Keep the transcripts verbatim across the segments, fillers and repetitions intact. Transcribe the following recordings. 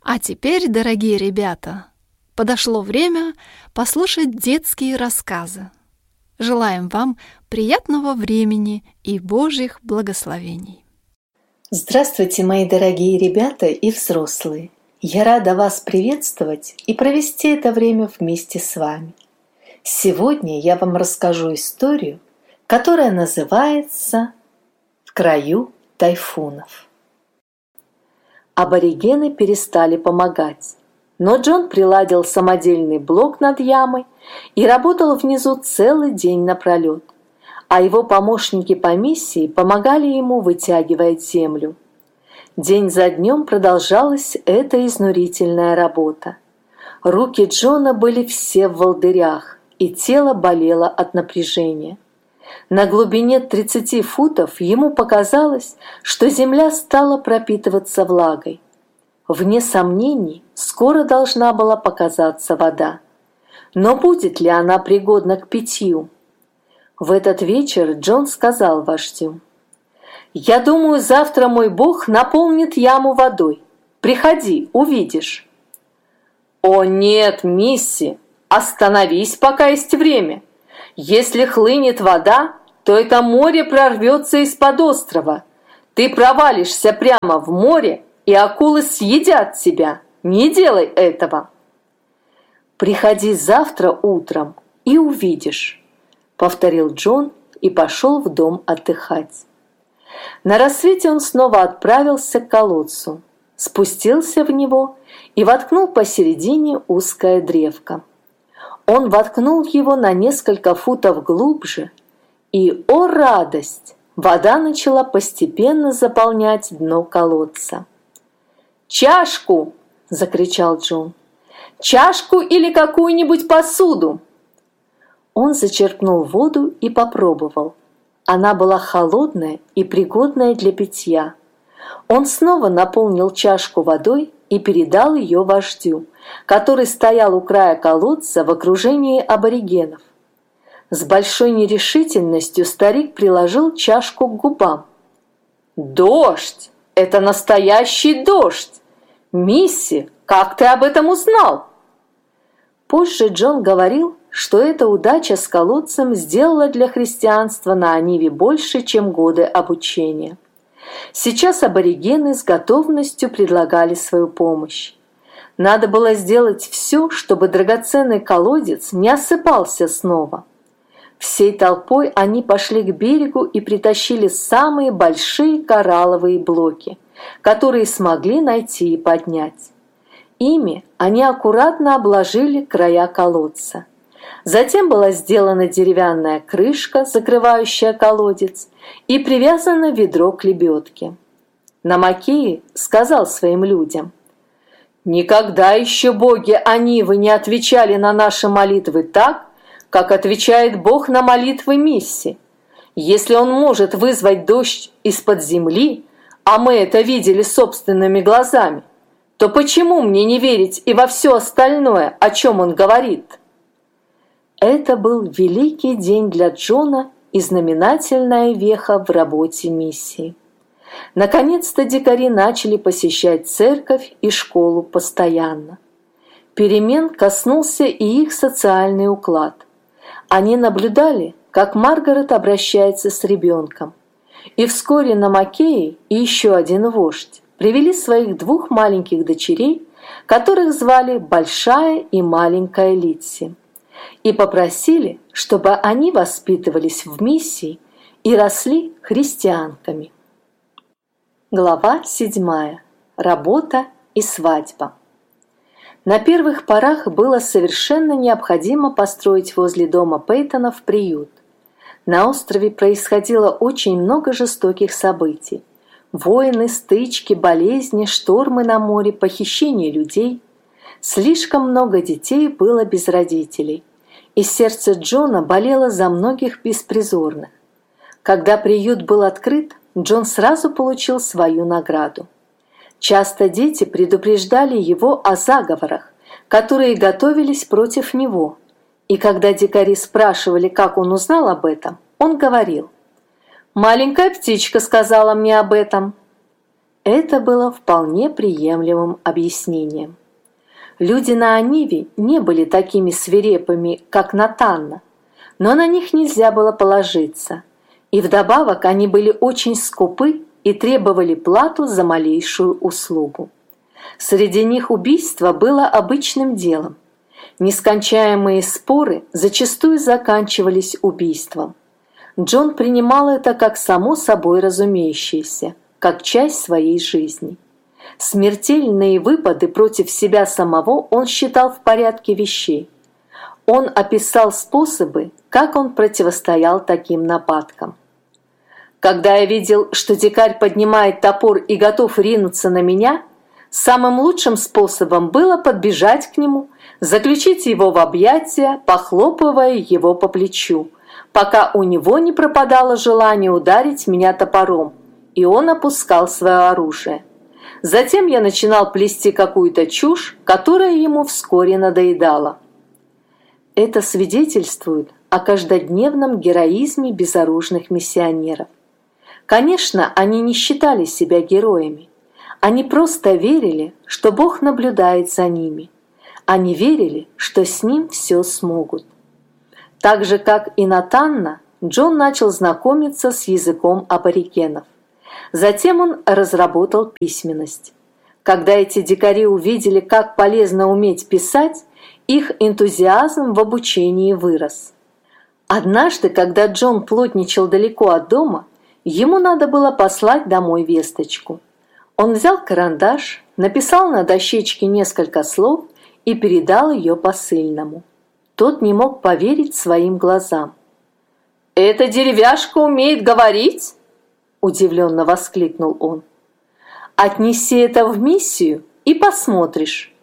А теперь, дорогие ребята, подошло время послушать детские рассказы. Желаем вам приятного времени и Божьих благословений. Здравствуйте, мои дорогие ребята и взрослые! Я рада вас приветствовать и провести это время вместе с вами. Сегодня я вам расскажу историю, которая называется «В краю тайфунов». Аборигены перестали помогать, но Джон приладил самодельный блок над ямой и работал внизу целый день напролет, а его помощники по миссии помогали ему, вытягивая землю. День за днем продолжалась эта изнурительная работа. Руки Джона были все в волдырях, и тело болело от напряжения. На глубине тридцати футов ему показалось, что земля стала пропитываться влагой. Вне сомнений, скоро должна была показаться вода. Но будет ли она пригодна к питью? В этот вечер Джон сказал вождю: «Я думаю, завтра мой Бог наполнит яму водой. Приходи, увидишь». «О нет, Мисси, остановись, пока есть время. Если хлынет вода, то это море прорвется из-под острова. Ты провалишься прямо в море, и акулы съедят тебя. Не делай этого». «Приходи завтра утром и увидишь», — повторил Джон и пошел в дом отдыхать. На рассвете он снова отправился к колодцу, спустился в него и воткнул посередине узкое древко. Он воткнул его на несколько футов глубже, и, о радость, вода начала постепенно заполнять дно колодца. «Чашку!» – закричал Джон. «Чашку или какую-нибудь посуду!» Он зачерпнул воду и попробовал. Она была холодная и пригодная для питья. Он снова наполнил чашку водой и передал ее вождю, который стоял у края колодца в окружении аборигенов. С большой нерешительностью старик приложил чашку к губам. «Дождь! Это настоящий дождь! Мисси, как ты об этом узнал?» Позже Джон говорил, что эта удача с колодцем сделала для христианства на Аниве больше, чем годы обучения. Сейчас аборигены с готовностью предлагали свою помощь. Надо было сделать все, чтобы драгоценный колодец не осыпался снова. Всей толпой они пошли к берегу и притащили самые большие коралловые блоки, которые смогли найти и поднять. Ими они аккуратно обложили края колодца. Затем была сделана деревянная крышка, закрывающая колодец, и привязано ведро к лебедке. Намакеи сказал своим людям: «Никогда еще боги Анивы не отвечали на наши молитвы так, как отвечает Бог на молитвы Мисси. Если он может вызвать дождь из-под земли, а мы это видели собственными глазами, то почему мне не верить и во все остальное, о чем он говорит?» Это был великий день для Джона и знаменательная веха в работе миссии. Наконец-то дикари начали посещать церковь и школу постоянно. Перемен коснулся и их социальный уклад. Они наблюдали, как Маргарет обращается с ребенком. И вскоре Намакеи и еще один вождь привели своих двух маленьких дочерей, которых звали Большая и Маленькая Литси, и попросили, чтобы они воспитывались в миссии и росли христианками. Глава седьмая. Работа и свадьба. На первых порах было совершенно необходимо построить возле дома Пейтонов приют. На острове происходило очень много жестоких событий. Войны, стычки, болезни, штормы на море, похищение людей. Слишком много детей было без родителей, и сердце Джона болело за многих беспризорных. Когда приют был открыт, Джон сразу получил свою награду. Часто дети предупреждали его о заговорах, которые готовились против него, и когда дикари спрашивали, как он узнал об этом, он говорил: «Маленькая птичка сказала мне об этом». это было вполне приемлемым объяснением. Люди на Аниве не были такими свирепыми, как Натанна, но на них нельзя было положиться, и вдобавок они были очень скупы и требовали плату за малейшую услугу. Среди них убийство было обычным делом. Нескончаемые споры зачастую заканчивались убийством. Джон принимал это как само собой разумеющееся, как часть своей жизни. Смертельные выпады против себя самого он считал в порядке вещей. Он описал способы, как он противостоял таким нападкам. «Когда я видел, что дикарь поднимает топор и готов ринуться на меня, самым лучшим способом было подбежать к нему, заключить его в объятия, похлопывая его по плечу, пока у него не пропадало желание ударить меня топором, и он опускал свое оружие. Затем я начинал плести какую-то чушь, которая ему вскоре надоедала». Это свидетельствует о каждодневном героизме безоружных миссионеров. Конечно, они не считали себя героями. Они просто верили, что Бог наблюдает за ними. Они верили, что с Ним все смогут. Так же, как и Натанна, Джон начал знакомиться с языком аборигенов. Затем он разработал письменность. Когда эти дикари увидели, как полезно уметь писать, их энтузиазм в обучении вырос. Однажды, когда Джон плотничал далеко от дома, ему надо было послать домой весточку. Он взял карандаш, написал на дощечке несколько слов и передал ее посыльному. Тот не мог поверить своим глазам. «Эта деревяшка умеет говорить?» – удивленно воскликнул он. «Отнеси это в миссию и посмотришь».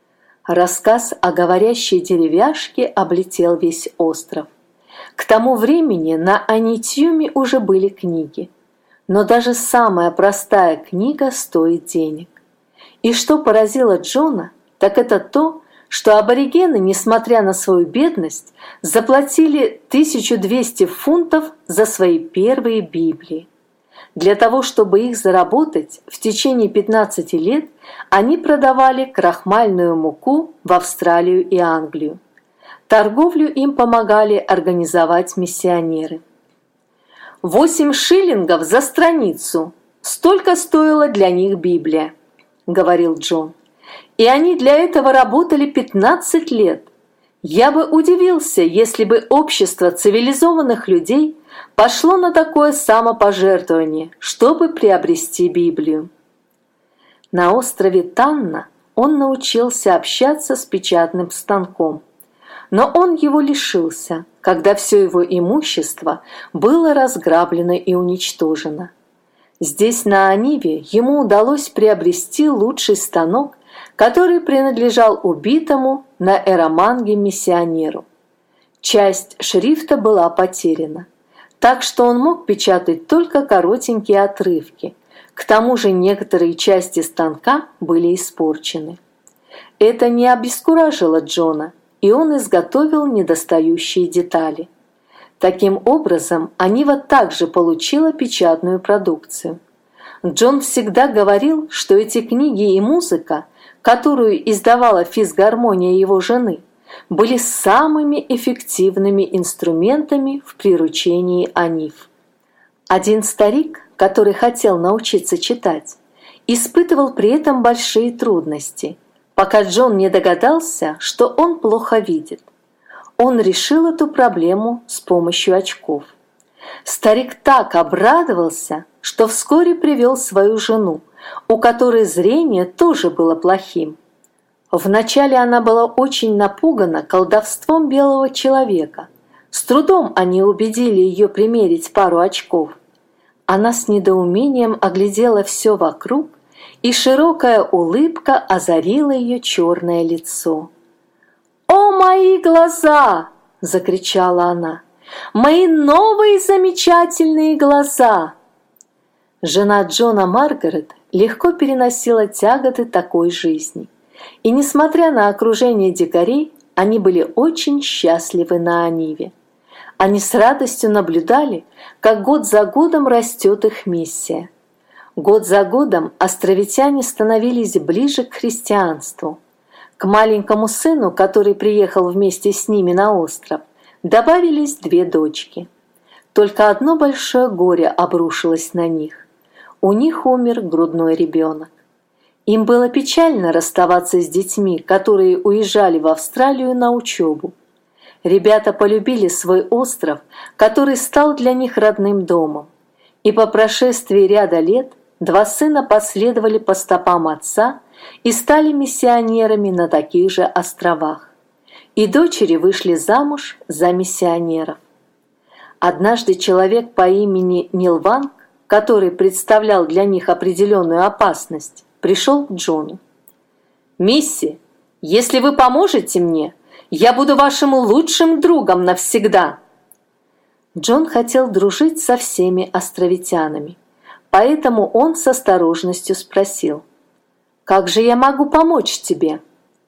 Рассказ о говорящей деревяшке облетел весь остров. К тому времени на Анитьюме уже были книги. Но даже самая простая книга стоит денег. И что поразило Джона, так это то, что аборигены, несмотря на свою бедность, заплатили тысячу двести фунтов за свои первые Библии. Для того, чтобы их заработать, в течение пятнадцати лет они продавали крахмальную муку в Австралию и Англию. Торговлю им помогали организовать миссионеры. «Восемь шиллингов за страницу! Столько стоила для них Библия», — говорил Джон. «И они для этого работали пятнадцать лет. Я бы удивился, если бы общество цивилизованных людей пошло на такое самопожертвование, чтобы приобрести Библию». На острове Танна он научился общаться с печатным станком. Но он его лишился, когда все его имущество было разграблено и уничтожено. Здесь, на Аниве, ему удалось приобрести лучший станок, который принадлежал убитому на Эроманге миссионеру. Часть шрифта была потеряна, так что он мог печатать только коротенькие отрывки. К тому же некоторые части станка были испорчены. Это не обескуражило Джона, и он изготовил недостающие детали. Таким образом, Анива также получила печатную продукцию. Джон всегда говорил, что эти книги и музыка, которую издавала физгармония его жены, были самыми эффективными инструментами в приручении Анив. Один старик, который хотел научиться читать, испытывал при этом большие трудности, пока Джон не догадался, что он плохо видит. Он решил эту проблему с помощью очков. Старик так обрадовался, что вскоре привел свою жену, у которой зрение тоже было плохим. Вначале она была очень напугана колдовством белого человека. С трудом они убедили ее примерить пару очков. Она с недоумением оглядела все вокруг, и широкая улыбка озарила ее черное лицо. «О, мои глаза!» – закричала она. «Мои новые замечательные глаза!» Жена Джона Маргарет легко переносила тяготы такой жизни. И, несмотря на окружение дикарей, они были очень счастливы на Аниве. Они с радостью наблюдали, как год за годом растет их миссия. Год за годом островитяне становились ближе к христианству. К маленькому сыну, который приехал вместе с ними на остров, добавились две дочки. Только одно большое горе обрушилось на них. У них умер грудной ребенок. Им было печально расставаться с детьми, которые уезжали в Австралию на учебу. Ребята полюбили свой остров, который стал для них родным домом. И по прошествии ряда лет два сына последовали по стопам отца и стали миссионерами на таких же островах. И дочери вышли замуж за миссионеров. Однажды человек по имени Нилванг, который представлял для них определенную опасность, пришел к Джону. «Мисси, если вы поможете мне, я буду вашим лучшим другом навсегда». Джон хотел дружить со всеми островитянами, поэтому он с осторожностью спросил: «Как же я могу помочь тебе?»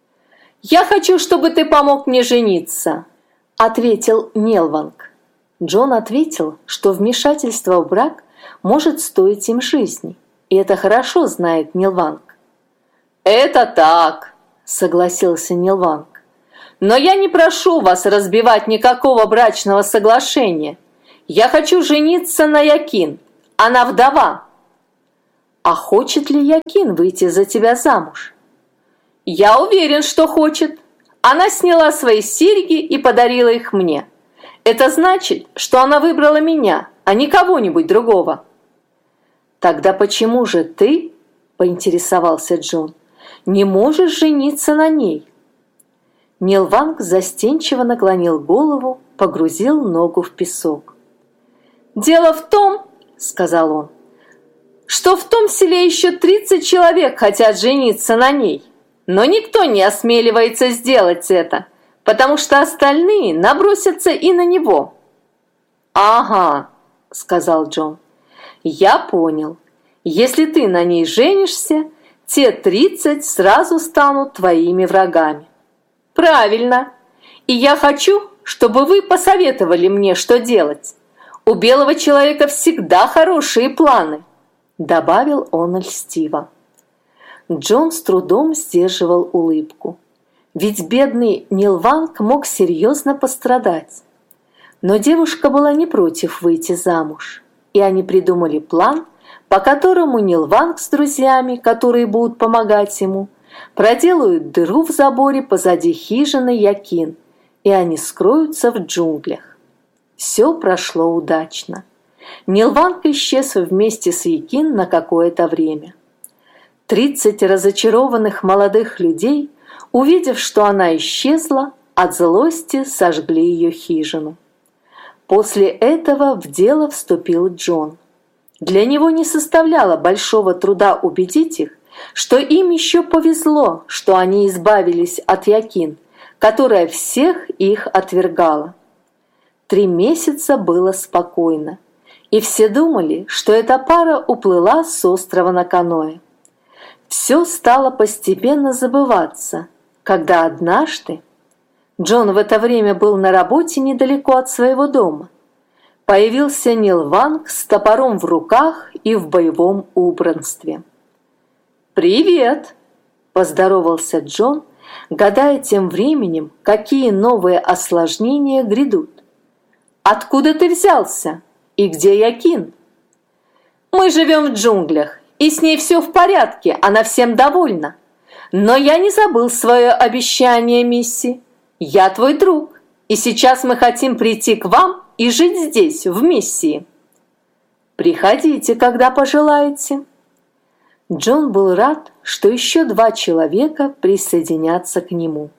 «Я хочу, чтобы ты помог мне жениться», — ответил Нилванг. Джон ответил, что вмешательство в брак может стоить им жизни, и это хорошо знает Нилванг. «Это так», — согласился Нилванг. «Но я не прошу вас разбивать никакого брачного соглашения. Я хочу жениться на Якин. Она вдова». «А хочет ли Якин выйти за тебя замуж?» «Я уверен, что хочет. Она сняла свои серьги и подарила их мне. Это значит, что она выбрала меня, а не кого-нибудь другого». «Тогда почему же ты, — поинтересовался Джон, — не можешь жениться на ней?» Нилванг застенчиво наклонил голову, погрузил ногу в песок. «Дело в том, — сказал он, — что в том селе еще тридцать человек хотят жениться на ней, но никто не осмеливается сделать это, потому что остальные набросятся и на него». «Ага, — сказал Джон, — я понял. Если ты на ней женишься, те тридцать сразу станут твоими врагами». «Правильно. И я хочу, чтобы вы посоветовали мне, что делать. У белого человека всегда хорошие планы», — добавил он льстиво. Джон с трудом сдерживал улыбку. Ведь бедный Нилванг мог серьезно пострадать. Но девушка была не против выйти замуж, и они придумали план, по которому Нилванг с друзьями, которые будут помогать ему, проделают дыру в заборе позади хижины Якин, и они скроются в джунглях. Все прошло удачно. Нилванг исчез вместе с Якин на какое-то время. Тридцать разочарованных молодых людей, увидев, что она исчезла, от злости сожгли ее хижину. После этого в дело вступил Джон. Для него не составляло большого труда убедить их, что им еще повезло, что они избавились от Якин, которая всех их отвергала. Три месяца было спокойно, и все думали, что эта пара уплыла с острова на каноэ. Все стало постепенно забываться, когда однажды, Джон в это время был на работе недалеко от своего дома, появился Нилванг с топором в руках и в боевом убранстве. «Привет!» – поздоровался Джон, гадая тем временем, какие новые осложнения грядут. «Откуда ты взялся? И где Якин?» «Мы живем в джунглях, и с ней все в порядке, она всем довольна. Но я не забыл свое обещание, мисси. Я твой друг, и сейчас мы хотим прийти к вам и жить здесь, в миссии». «Приходите, когда пожелаете». Джон был рад, что еще два человека присоединятся к нему.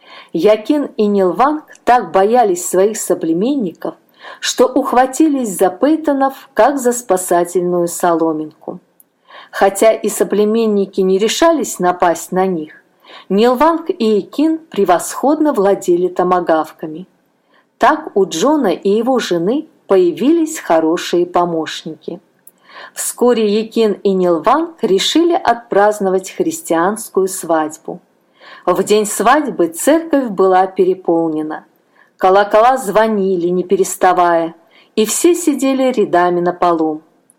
Якин и Нилванг так боялись своих соплеменников, что ухватились за Пейтонов, как за спасательную соломинку. Хотя и соплеменники не решались напасть на них, Нилванг и Якин превосходно владели томагавками. Так у Джона и его жены появились хорошие помощники. Вскоре Якин и Нилванг решили отпраздновать христианскую свадьбу. В день свадьбы церковь была переполнена. Колокола звонили, не переставая, и все сидели рядами на полу.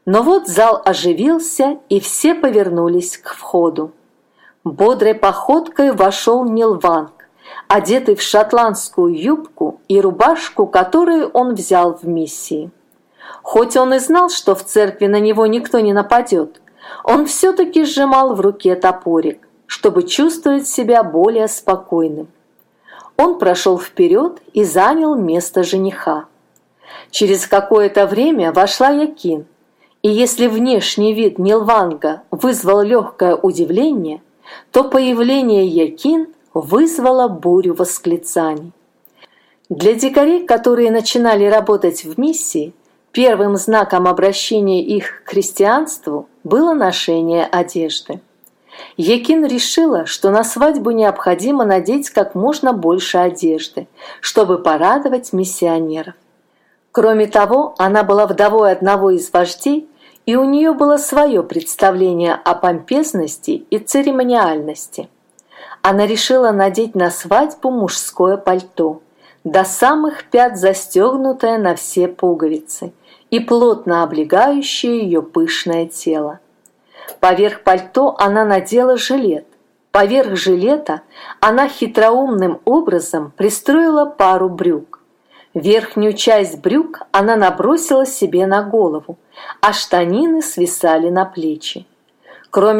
Но вот зал оживился, и все повернулись к входу. Бодрой походкой вошел Нилванг, одетый в шотландскую юбку и рубашку, которую он взял в миссии. Хоть он и знал, что в церкви на него никто не нападет, он все-таки сжимал в руке топорик, чтобы чувствовать себя более спокойным. Он прошел вперед и занял место жениха. Через какое-то время вошла Якин, и если внешний вид Нилванга вызвал легкое удивление, то появление Якин вызвало бурю восклицаний. Для дикарей, которые начинали работать в миссии, первым знаком обращения их к христианству было ношение одежды. Якин решила, что на свадьбу необходимо надеть как можно больше одежды, чтобы порадовать миссионеров. Кроме того, она была вдовой одного из вождей, и у нее было свое представление о помпезности и церемониальности. Она решила надеть на свадьбу мужское пальто, до самых пят застегнутое на все пуговицы и плотно облегающее ее пышное тело. Поверх пальто она надела жилет. Поверх жилета она хитроумным образом пристроила пару брюк. Верхнюю часть брюк она набросила себе на голову, а штанины свисали на плечи. Кроме